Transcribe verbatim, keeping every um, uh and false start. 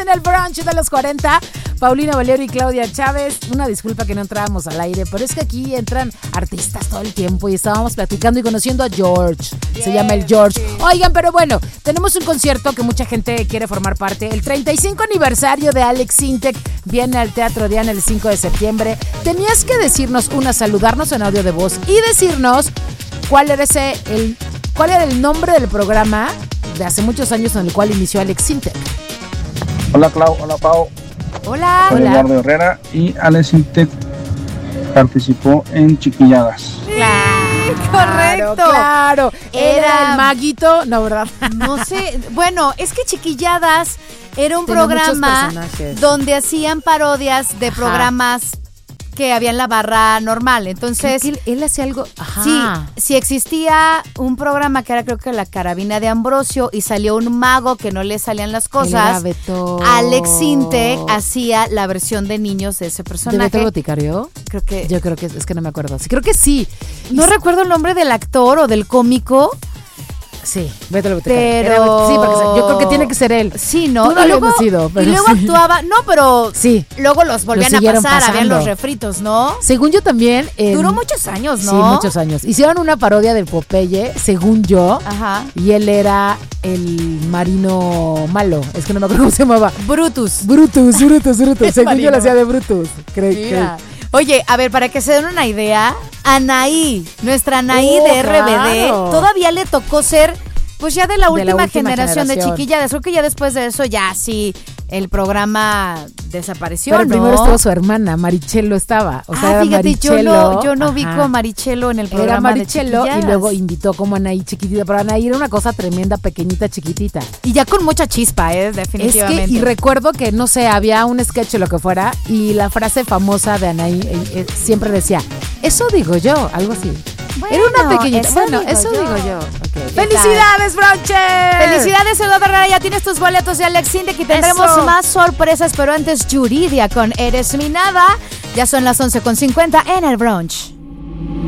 en el brunch de los cuarenta. Paulina Valero y Claudia Chávez. Una disculpa que no entrábamos al aire, pero es que aquí entran artistas todo el tiempo y estábamos platicando y conociendo a George. Yeah, se llama el George. Sí. Oigan, pero bueno, tenemos un concierto que mucha gente quiere formar parte. El treinta y cinco aniversario de Alex Sintek viene al Teatro Diana el cinco de septiembre. Tenías que decirnos una, saludarnos en audio de voz y decirnos cuál era ese, el, cuál era el nombre del programa de hace muchos años en el cual inició Alex Sintek. Hola Clau, hola Pau. Hola. Soy Hola. Eduardo Herrera y Alex Sintek participó en Chiquilladas. Claro, correcto. Claro, era, era el maguito, no, ¿verdad? No sé, bueno, es que Chiquilladas era un Tenía programa donde hacían parodias de Ajá. programas que había en la barra normal, entonces él, él hacía algo, Ajá. sí, sí existía un programa que era creo que La Carabina de Ambrosio y salió un mago que no le salían las cosas. Alex Sintek hacía la versión de niños de ese personaje. ¿De Beto Boticario? Creo que yo creo que es que no me acuerdo. Sí, creo que sí. No y recuerdo el nombre del actor o del cómico. Sí, Beto Boticario. Pero sí, porque yo creo que tiene que ser él. Sí, ¿no? Tú no y luego, sido, pero y luego sí. actuaba, no, pero sí. luego los volvían los a pasar, pasando. habían los refritos, ¿no? Según yo también. En, Duró muchos años, ¿no? Sí, muchos años. Hicieron una parodia del Popeye, según yo. Ajá. Y él era el marino malo. Es que no me acuerdo cómo se llamaba. Brutus. Brutus, Brutus, Brutus. Según marino. Yo lo hacía de Brutus. Creo que. Oye, a ver, para que se den una idea, Anaí, nuestra Anaí oh, de R B D, claro. todavía le tocó ser, pues ya de la, de última, la última generación, generación de Chiquilladas. Creo que ya después de eso ya sí el programa desapareció, Pero ¿no? primero estuvo su hermana, Marichelo estaba. O sea, ah, era fíjate, Marichelo, yo no, yo no vi con Marichelo en el programa era Marichelo de y luego invitó como a Anaí chiquitita. Pero Anaí era una cosa tremenda, pequeñita, chiquitita. Y ya con mucha chispa, ¿eh? Definitivamente. Es que, y recuerdo que, no sé, había un sketch o lo que fuera y la frase famosa de Anaí eh, eh, siempre decía, eso digo yo, algo así. Bueno, era una pequeñita. Eso bueno, digo eso yo. digo yo. Okay. ¡Felicidades, Bronche! ¡Felicidades, Eduardo Herrera! Ya tienes tus boletos de Alex Sintek y tendremos eso. Más sorpresas, pero antes Yuridia con Eres mi nada. Ya son las once con cincuenta en el brunch.